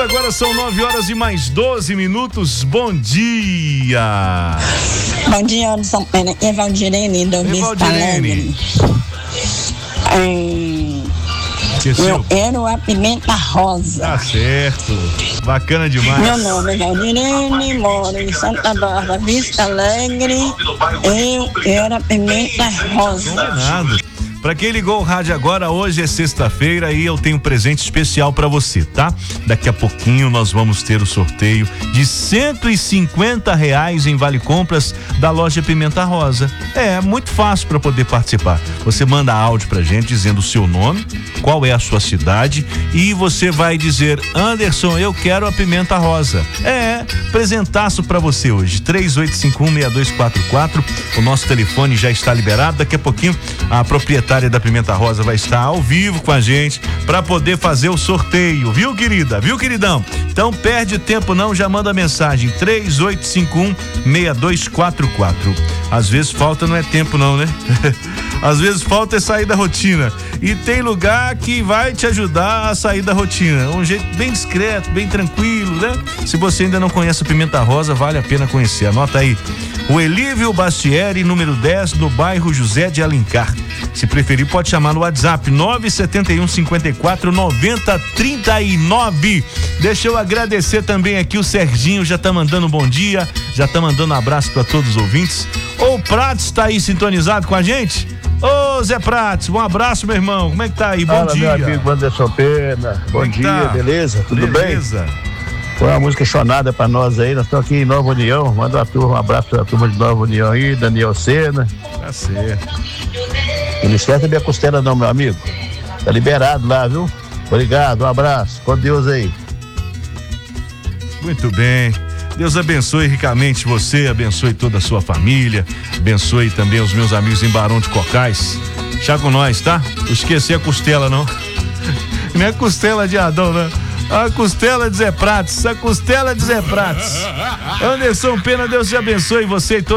agora são 9h mais 12. Bom dia! Bom dia, Anderson Pena. Evaldirene, do Vista Alegre. Eu quero a pimenta rosa. Tá certo. Bacana demais. Meu nome é Valdirene, moro em Santa Bárbara, Vista Alegre. Eu quero a pimenta rosa. Combinado. Pra quem ligou o rádio agora, hoje é sexta-feira e eu tenho um presente especial pra você, tá? Daqui a pouquinho nós vamos ter o sorteio de R$150 em Vale Compras da loja Pimenta Rosa. É muito fácil pra poder participar. Você manda áudio pra gente dizendo o seu nome, qual é a sua cidade e você vai dizer: Anderson, eu quero a Pimenta Rosa. Presentaço pra você hoje, 3851-6244. O nosso telefone já está liberado. Daqui a pouquinho a proprietária da Pimenta Rosa vai estar ao vivo com a gente para poder fazer o sorteio, viu, querida? Viu, queridão? Então perde tempo não, já manda mensagem 3851-6244. Às vezes falta não é tempo não, né? Às vezes falta é sair da rotina e tem lugar que vai te ajudar a sair da rotina, um jeito bem discreto, bem tranquilo, né? Se você ainda não conhece a Pimenta Rosa, vale a pena conhecer. Anota aí, o Elívio Bastieri, número 10, no bairro José de Alencar. Se preferir, pode chamar no WhatsApp 971-54-90-39. Deixa eu agradecer também aqui, o Serginho já tá mandando um bom dia, já tá mandando um abraço para todos os ouvintes. O Prates tá aí sintonizado com a gente? Ô Zé Prates, um abraço, meu irmão, como é que tá aí? Bom dia. Meu amigo Anderson Pena, bom dia, beleza? Tudo bem? Beleza. Foi uma música chonada pra nós aí, nós estamos aqui em Nova União, manda um abraço pra turma de Nova União aí, Daniel Sena. Tá certo. Não esquece a minha costela não, meu amigo, tá liberado lá, viu? Obrigado, um abraço, com Deus aí. Muito bem, Deus abençoe ricamente você, abençoe toda a sua família, abençoe também os meus amigos em Barão de Cocais. Chá com nós, tá? Não esquecer a costela não. Não é costela de Adão, né? A costela de Zé Prates, a costela de Zé Prates. Anderson Pena, Deus te abençoe você e todos.